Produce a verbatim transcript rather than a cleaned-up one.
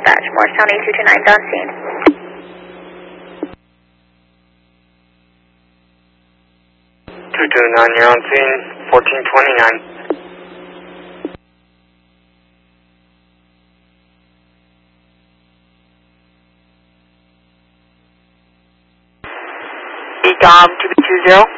dispatch. Morristown eight two two nine, done scene. two two nine, you're on scene, fourteen twenty-nine. Dom to the two zero.